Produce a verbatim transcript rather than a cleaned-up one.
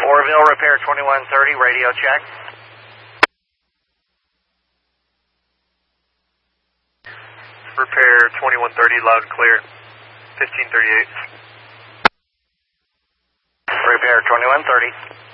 Orville, repair twenty-one thirty, radio check. Repair twenty-one thirty, loud and clear, fifteen thirty-eight. Repair twenty-one thirty.